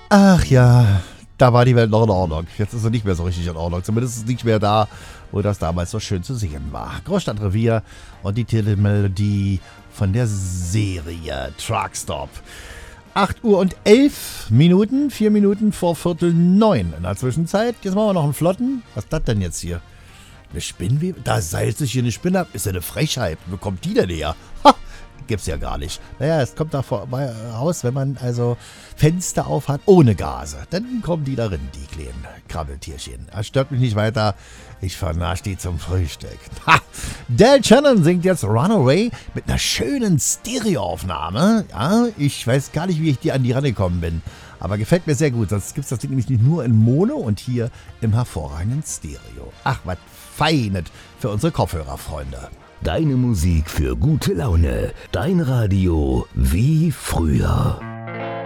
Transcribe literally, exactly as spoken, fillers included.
Ach ja, da war die Welt noch in Ordnung. Jetzt ist sie nicht mehr so richtig in Ordnung. Zumindest ist es nicht mehr da, wo das damals so schön zu sehen war. Großstadtrevier und die Titelmelodie von der Serie Truckstop. acht Uhr und elf Minuten, vier Minuten vor Viertel neun in der Zwischenzeit. Jetzt machen wir noch einen Flotten. Was ist das denn jetzt hier? Eine Spinnwebe? Da seilt sich hier eine Spinne ab. Ist ja eine Frechheit. Wo kommt die denn her? Ha! Gibt's ja gar nicht. Naja, es kommt davor raus, wenn man also Fenster auf hat ohne Gase. Dann kommen die darin, die kleinen Krabbeltierchen. Das stört mich nicht weiter. Ich vernasche die zum Frühstück. Ha! Del Shannon singt jetzt Runaway mit einer schönen Stereoaufnahme. Ja, ich weiß gar nicht, wie ich die an die rangekommen bin. Aber gefällt mir sehr gut. Sonst gibt's das Ding nämlich nicht nur in Mono und hier im hervorragenden Stereo. Ach, was Feines für unsere Kopfhörerfreunde. Deine Musik für gute Laune. Dein Radio wie früher.